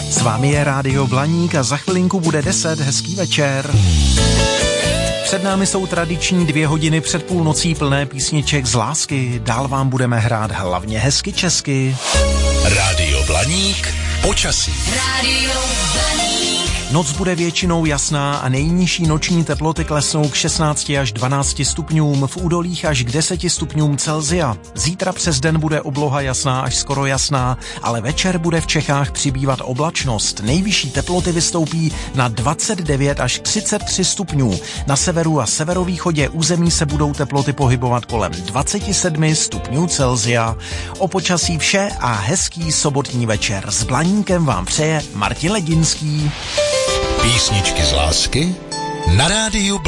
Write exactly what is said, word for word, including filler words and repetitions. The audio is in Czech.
S vámi je Rádio Blaník a za chvilinku bude deset, hezký večer. Před námi jsou tradiční dvě hodiny před půlnocí plné písniček z lásky. Dál vám budeme hrát hlavně hezky česky. Rádio Blaník, počasí. Rádio Blaník. Noc bude většinou jasná a nejnižší noční teploty klesnou k šestnácti až dvanácti stupňům, v údolích až k deseti stupňům Celsia. Zítra přes den bude obloha jasná až skoro jasná, ale večer bude v Čechách přibývat oblačnost. Nejvyšší teploty vystoupí na dvacet devět až třicet tři stupňů. Na severu a severovýchodě území se budou teploty pohybovat kolem dvacet sedm stupňů Celsia. O počasí vše a hezký sobotní večer s Blaníkem vám přeje Martin Ledinský. Písničky z lásky na rádiu Blaník.